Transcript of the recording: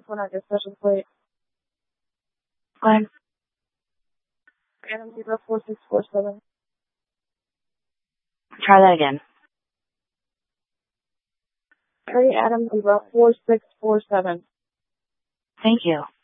one on your special plate. Glenn? Adam 04647. Try that again. Harry Adam 04647. Thank you.